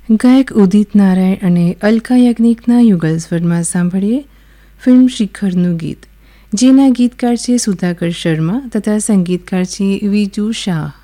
ગાયક ઉદિત નારાયણ અને અલકા યાજ્ઞિકના યુગલ સ્વરમાં સાંભળીએ ફિલ્મ શિખરનું ગીત, જેના ગીતકાર છે સુધાકર શર્મા તથા સંગીતકાર છે વિજુ શાહ.